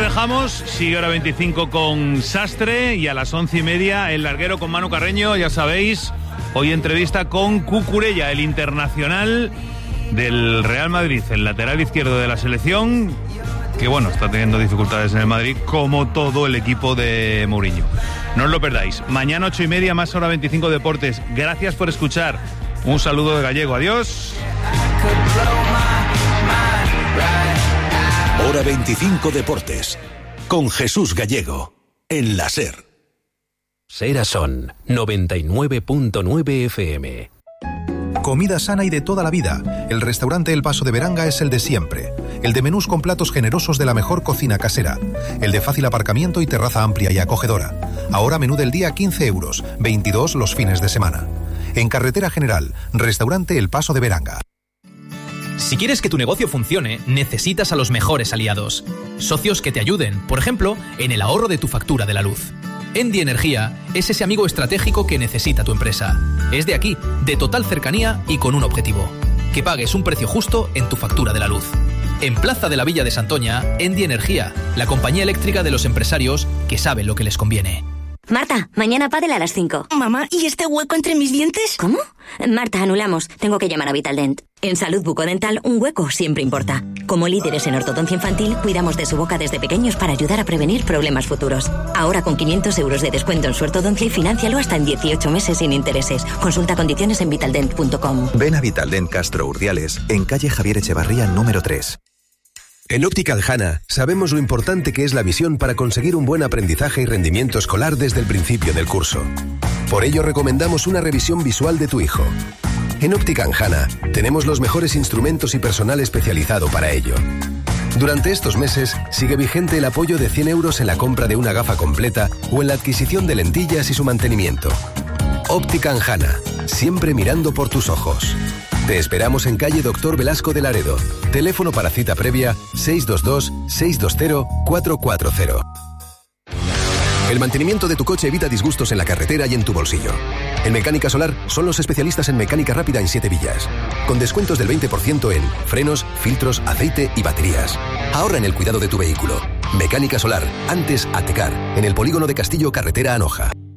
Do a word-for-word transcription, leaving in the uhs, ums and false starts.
dejamos, sigue hora veinticinco con Sastre y a las once y media el larguero con Manu Carreño, ya sabéis, hoy entrevista con Cucurella, el internacional del Real Madrid, el lateral izquierdo de la selección, que bueno, está teniendo dificultades en el Madrid, como todo el equipo de Mourinho. No os lo perdáis. Mañana ocho y media, más hora veinticinco Deportes. Gracias por escuchar. Un saludo de Gallego. Adiós. Hora veinticinco Deportes. Con Jesús Gallego. En la SER. Serason noventa y nueve punto nueve F M. Comida sana y de toda la vida. El restaurante El Paso de Beranga es el de siempre. El de menús con platos generosos de la mejor cocina casera. El de fácil aparcamiento y terraza amplia y acogedora. Ahora menú del día quince euros, veintidós los fines de semana. En Carretera General, Restaurante El Paso de Beranga. Si quieres que tu negocio funcione, necesitas a los mejores aliados. Socios que te ayuden, por ejemplo, en el ahorro de tu factura de la luz. Endi Energía es ese amigo estratégico que necesita tu empresa. Es de aquí, de total cercanía y con un objetivo: que pagues un precio justo en tu factura de la luz. En Plaza de la Villa de Santoña, Endi Energía, la compañía eléctrica de los empresarios que saben lo que les conviene. Marta, mañana pádel a las cinco. Mamá, ¿y este hueco entre mis dientes? ¿Cómo? Marta, anulamos. Tengo que llamar a Vitaldent. En salud bucodental, un hueco siempre importa. Como líderes en ortodoncia infantil, cuidamos de su boca desde pequeños para ayudar a prevenir problemas futuros. Ahora con quinientos euros de descuento en su ortodoncia y financialo hasta en dieciocho meses sin intereses. Consulta condiciones en vitaldent punto com. Ven a Vitaldent Castro Urdiales, en calle Javier Echevarría número tres. En Optical Hana sabemos lo importante que es la visión para conseguir un buen aprendizaje y rendimiento escolar desde el principio del curso. Por ello recomendamos una revisión visual de tu hijo. En Optical Hana tenemos los mejores instrumentos y personal especializado para ello. Durante estos meses sigue vigente el apoyo de cien euros en la compra de una gafa completa o en la adquisición de lentillas y su mantenimiento. Optical Hana, siempre mirando por tus ojos. Te esperamos en calle Doctor Velasco de Laredo. Teléfono para cita previa seis dos dos, seis dos cero, cuatro cuatro cero. El mantenimiento de tu coche evita disgustos en la carretera y en tu bolsillo. En Mecánica Solar son los especialistas en mecánica rápida en Siete Villas. Con descuentos del veinte por ciento en frenos, filtros, aceite y baterías. Ahorra en el cuidado de tu vehículo. Mecánica Solar, antes Atecar, en el polígono de Castillo, carretera Anoja.